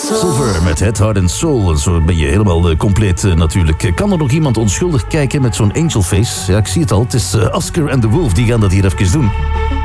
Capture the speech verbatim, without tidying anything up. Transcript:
Silver met Head, Heart and Soul. Zo ben je helemaal uh, compleet uh, natuurlijk. Kan er nog iemand onschuldig kijken met zo'n angelface? Ja, ik zie het al. Het is uh, Oscar and the Wolf. Die gaan dat hier even doen.